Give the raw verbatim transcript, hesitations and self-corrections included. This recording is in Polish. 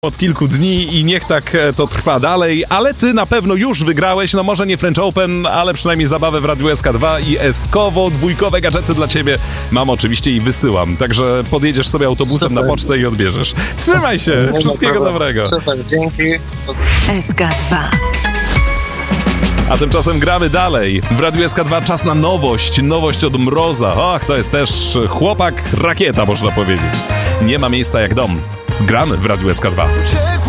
Od kilku dni i niech tak to trwa dalej, ale ty na pewno już wygrałeś, no może nie French Open, ale przynajmniej zabawę w Radiu S K dwa i eskowo, dwójkowe gadżety dla ciebie mam oczywiście i wysyłam, także podjedziesz sobie autobusem Super. Na pocztę i odbierzesz. Trzymaj się, nie wszystkiego dobra. Dobrego. Super, dzięki. S K dwa. A tymczasem gramy dalej. W Radiu S K dwa czas na nowość, nowość od Mroza. Och, to jest też chłopak rakieta, można powiedzieć. Nie ma miejsca jak dom. Gramy w Radiu S K dwa.